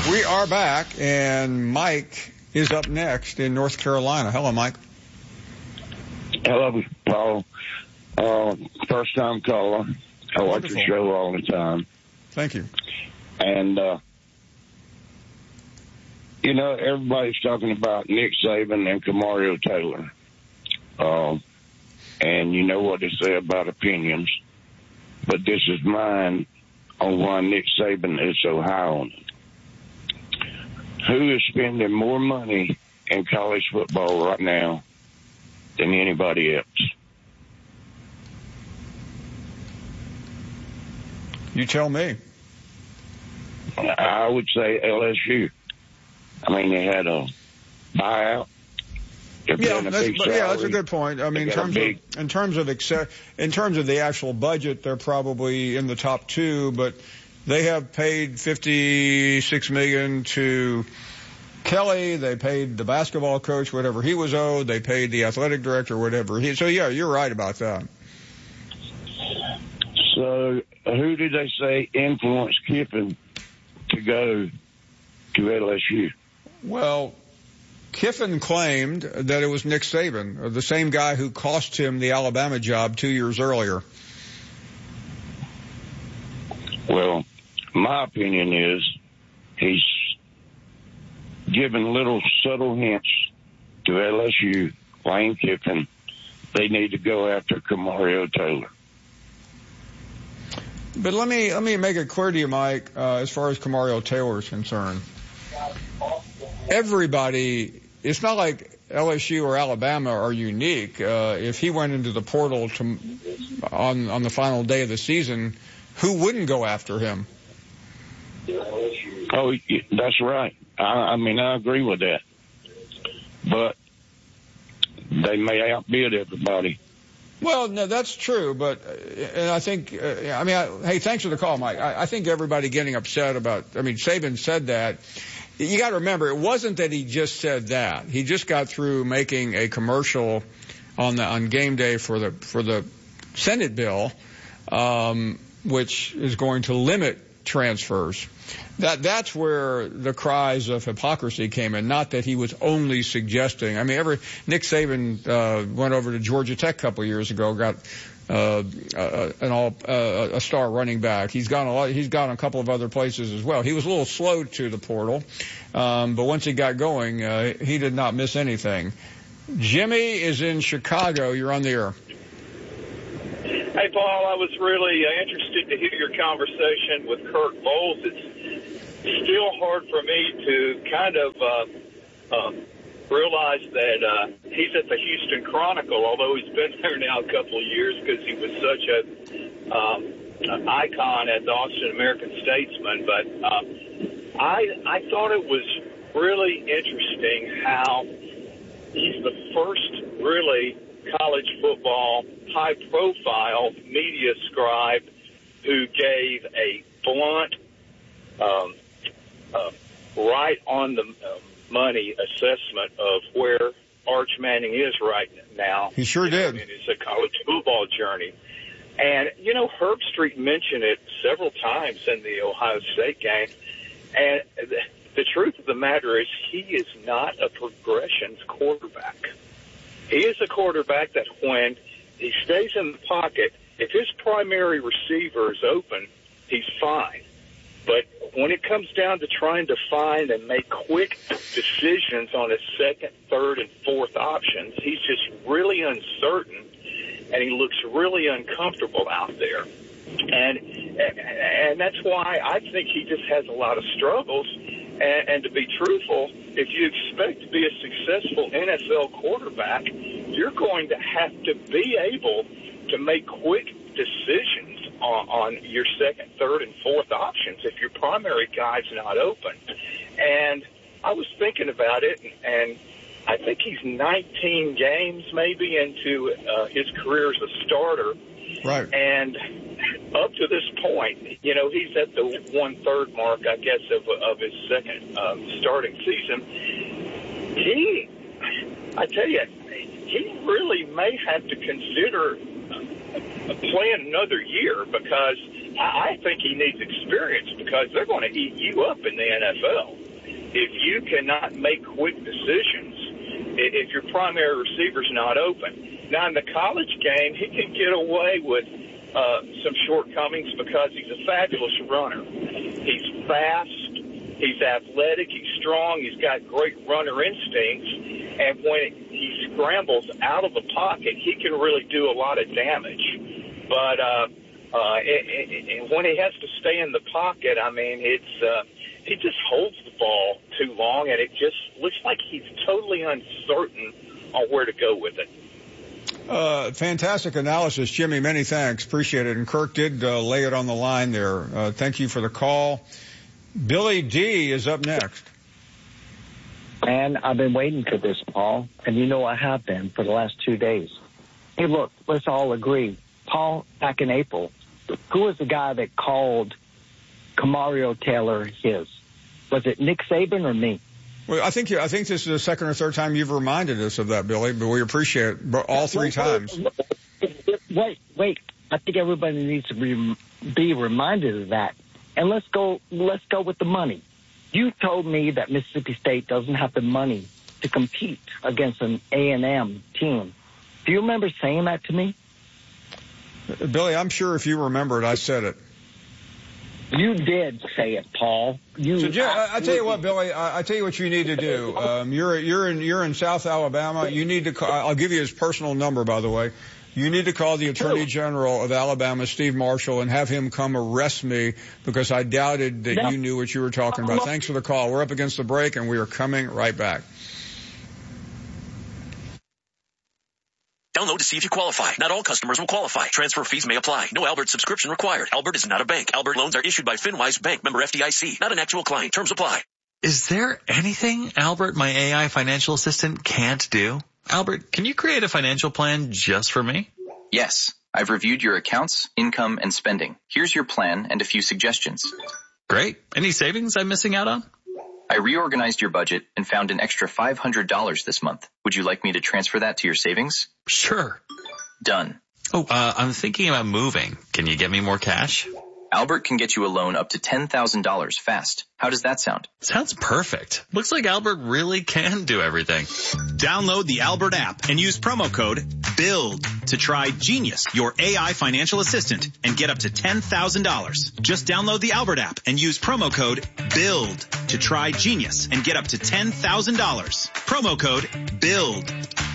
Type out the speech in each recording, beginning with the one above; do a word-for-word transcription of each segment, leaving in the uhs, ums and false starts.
We are back, and Mike is up next in North Carolina. Hello, Mike. Hello, Paul. Uh, first time caller. I watch Wonderful. your show all the time. Thank you. And, uh, you know, everybody's talking about Nick Saban and Kamario Taylor. Uh, and you know what they say about opinions. But this is mine on why Nick Saban is so high on it. Who is spending more money in college football right now than anybody else? You tell me. I would say L S U. I mean, they had a buyout. Yeah, that's, but yeah, that's a good point. I mean, in terms big, of in terms of accept, in terms of the actual budget, they're probably in the top two, but they have paid fifty-six million dollars to Kelly. They paid the basketball coach whatever he was owed. They paid the athletic director whatever he. So yeah, you're right about that. So who did they say influenced Kiffin to go to L S U? Well, Kiffin claimed that it was Nick Saban, the same guy who cost him the Alabama job two years earlier. Well, my opinion is he's given little subtle hints to L S U, Lane Kiffin, they need to go after Kamario Taylor. But let me let me make it clear to you, Mike, uh, as far as Kamario Taylor is concerned. Everybody, it's not like L S U or Alabama are unique. Uh, if he went into the portal to, on on the final day of the season, who wouldn't go after him? Oh, that's right. I, I mean, I agree with that. But they may outbid everybody. Well, no, that's true, but and I think, uh, I mean, I, hey, thanks for the call, Mike. I, I think everybody getting upset about, I mean, Saban said that. You got to remember, it wasn't that he just said that. He just got through making a commercial on the on game day for the for the Senate bill, um, which is going to limit transfers. That that's where the cries of hypocrisy came in. Not that he was only suggesting. I mean, every Nick Saban uh, went over to Georgia Tech a couple of years ago, got uh, uh, an all uh, a star running back. He's gone a lot. He's gone a couple of other places as well. He was a little slow to the portal, um, but once he got going, uh, he did not miss anything. Jimmy is in Chicago. You're on the air. Hey, Paul, I was really uh, interested to hear your conversation with Kirk Bowles. It's still hard for me to kind of uh, uh, realize that uh, he's at the Houston Chronicle, although he's been there now a couple of years because he was such a um, an icon at the Austin American-Statesman. But uh, I, I thought it was really interesting how he's the first really college football high-profile media scribe who gave a blunt, um, uh, right on the uh, money assessment of where Arch Manning is right now. He sure did. In his college football journey. And, you know, Herb Street mentioned it several times in the Ohio State game. And the, the truth of the matter is he is not a progressions quarterback. He is a quarterback that when he stays in the pocket, if his primary receiver is open, he's fine. But when it comes down to trying to find and make quick decisions on his second, third, and fourth options, he's just really uncertain, and he looks really uncomfortable out there. And and that's why I think he just has a lot of struggles. And, and to be truthful, if you expect to be a successful N F L quarterback, you're going to have to be able to make quick decisions on, on your second, third, and fourth options if your primary guy's not open. And I was thinking about it, and, and I think he's nineteen games maybe into uh, his career as a starter. Right. And up to this point, you know, he's at the one-third mark, I guess, of, of his second um, starting season. He, I tell you, he really may have to consider playing another year because I, I think he needs experience because they're going to eat you up in the N F L. if you cannot make quick decisions, if your primary receiver's not open. Now, in the college game, he can get away with uh, some shortcomings because he's a fabulous runner. He's fast, he's athletic, he's strong, he's got great runner instincts, and when he scrambles out of the pocket, he can really do a lot of damage. But uh, uh, and, and when he has to stay in the pocket, I mean, it's uh, he just holds the ball too long, and it just looks like he's totally uncertain on where to go with it. Uh, fantastic analysis, Jimmy. Many thanks. Appreciate it. And Kirk did uh, lay it on the line there. Uh, thank you for the call. Billy D is up next. And I've been waiting for this, Paul, and you know I have been for the last two days. Hey, look, let's all agree. Paul, back in April, who was the guy that called Camario Taylor his? Was it Nick Saban or me? Well, I think you, I think this is the second or third time you've reminded us of that, Billy, but we appreciate it all three times. Wait, wait. I think everybody needs to be, be reminded of that. And let's go, let's go with the money. You told me that Mississippi State doesn't have the money to compete against an A and M team. Do you remember saying that to me? Billy, I'm sure if you remember it, I said it. You did say it, Paul. You. So, Jim, I, I tell you what, Billy. I, I tell you what you need to do. Um, you're you're in you're in South Alabama. You need to call. I'll give you his personal number, by the way. You need to call the Attorney General of Alabama, Steve Marshall, and have him come arrest me because I doubted that no. you knew what you were talking about. Thanks for the call. We're up against the break, and we are coming right back. Download to see if you qualify. Not all customers will qualify. Transfer fees may apply. No Albert subscription required. Albert is not a bank. Albert loans are issued by FinWise Bank, member F D I C. Not an actual client. Terms apply. Is there anything Albert, my A I financial assistant, can't do? Albert, can you create a financial plan just for me? Yes. I've reviewed your accounts, income, and spending. Here's your plan and a few suggestions. Great. Any savings I'm missing out on? I reorganized your budget and found an extra five hundred dollars this month. Would you like me to transfer that to your savings? Sure. Done. Oh, uh, I'm thinking about moving. Can you get me more cash? Albert can get you a loan up to ten thousand dollars fast. How does that sound? Sounds perfect. Looks like Albert really can do everything. Download the Albert app and use promo code BUILD to try Genius, your A I financial assistant, and get up to ten thousand dollars. Just download the Albert app and use promo code BUILD to try Genius and get up to ten thousand dollars. Promo code BUILD.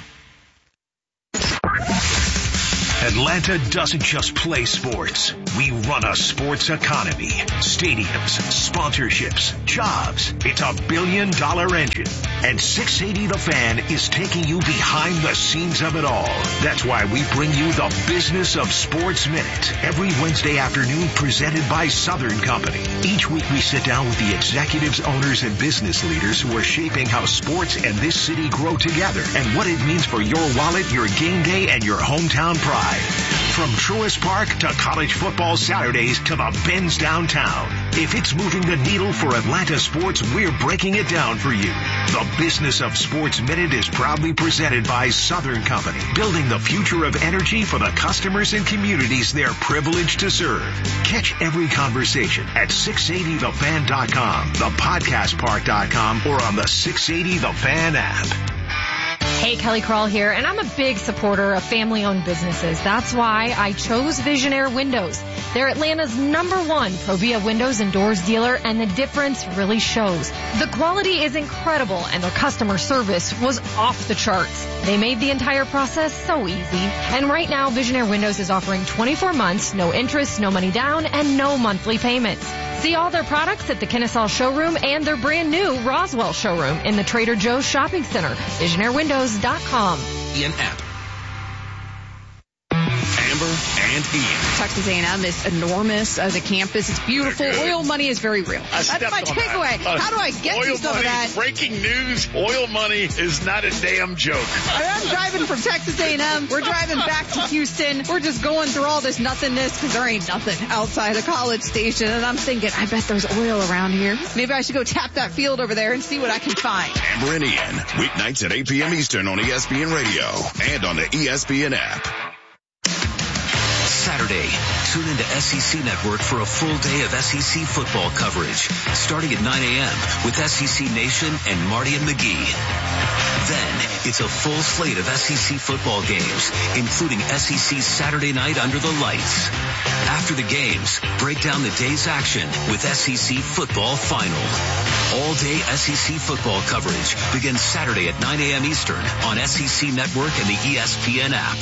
Atlanta doesn't just play sports. We run a sports economy. Stadiums, sponsorships, jobs. It's a billion dollar engine. And six eighty The Fan is taking you behind the scenes of it all. That's why we bring you the Business of Sports Minute every Wednesday afternoon, presented by Southern Company. Each week we sit down with the executives, owners, and business leaders who are shaping how sports and this city grow together and what it means for your wallet, your game day, and your hometown pride. From Truist Park to college football Saturdays to the Benz downtown. If it's moving the needle for Atlanta sports, we're breaking it down for you. The Business of Sports Minute is proudly presented by Southern Company, building the future of energy for the customers and communities they're privileged to serve. Catch every conversation at six eighty the fan dot com, the podcast park dot com, or on the six eighty The Fan app. Hey, Kelly Crawl here, and I'm a big supporter of family-owned businesses. That's why I chose Visionaire Windows. They're Atlanta's number one Provia windows and doors dealer, and the difference really shows. The quality is incredible, and their customer service was off the charts. They made the entire process so easy. And right now, Visionaire Windows is offering twenty-four months, no interest, no money down, and no monthly payments. See all their products at the Kennesaw showroom and their brand new Roswell showroom in the Trader Joe's shopping center. Visionaire Windows dot com. Ian app. Amber and Ian. Texas A and M is enormous. Uh, the campus is beautiful. Oil money is very real. I That's my takeaway. That. How do I get oil to some money, of that? Breaking news, oil money is not a damn joke. I'm driving from Texas A and M. We're driving back to Houston. We're just going through all this nothingness because there ain't nothing outside a College Station. And I'm thinking, I bet there's oil around here. Maybe I should go tap that field over there and see what I can find. Amber and Ian, weeknights at eight p.m. Eastern on E S P N Radio and on the E S P N app. Saturday, Tune into S E C Network for a full day of S E C football coverage, starting at nine a.m. with S E C Nation and Marty and McGee. Then, it's a full slate of S E C football games, including S E C Saturday Night Under the Lights. After the games, break down the day's action with S E C Football Final. All-day S E C football coverage begins Saturday at nine a.m. Eastern on S E C Network and the E S P N app.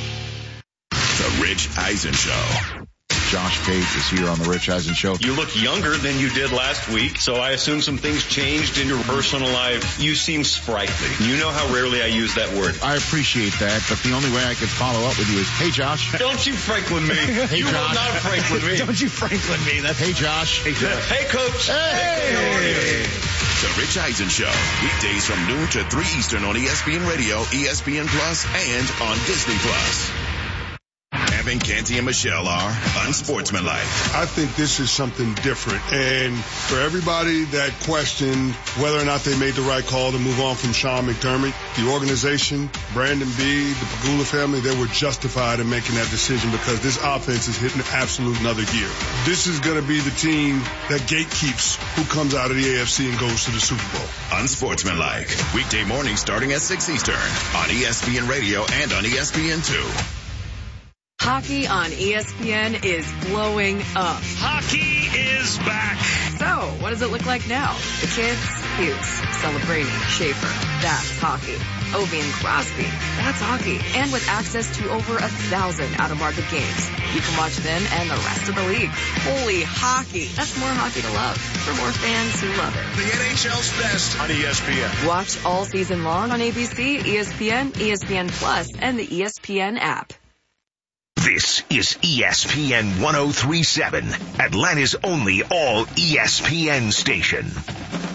The Rich Eisen Show. Josh Page is here on the Rich Eisen Show. You look younger than you did last week, so I assume some things changed in your personal life. You seem sprightly. You know how rarely I use that word. I appreciate that, but the only way I could follow up with you is, hey, Josh. Don't you Franklin me. Hey, you Josh. will not Franklin me. Don't you Franklin me. That's hey, Josh. Hey, Josh. Hey, Coach. Hey. Hey. The Rich Eisen Show. Weekdays from noon to three Eastern on E S P N Radio, E S P N Plus, and on Disney Plus. Evan, Canty, and Michelle are unsportsmanlike. I think this is something different. And for everybody that questioned whether or not they made the right call to move on from Sean McDermott, the organization, Brandon Beane, the Pagula family, they were justified in making that decision because this offense is hitting absolute another gear. This is going to be the team that gatekeeps who comes out of the A F C and goes to the Super Bowl. Unsportsmanlike. Weekday mornings starting at six Eastern on E S P N Radio and on E S P N two. Hockey on E S P N is blowing up. Hockey is back. So, what does it look like now? The kids, Hughes, Celebrini, Schaefer, that's hockey. Ovi and Crosby, that's hockey. And with access to over a thousand out-of-market games, you can watch them and the rest of the league. Holy hockey. That's more hockey to love for more fans who love it. The N H L's best on E S P N. Watch all season long on A B C, E S P N, E S P N Plus, and the E S P N app. This is E S P N one oh three point seven, Atlanta's only all E S P N station.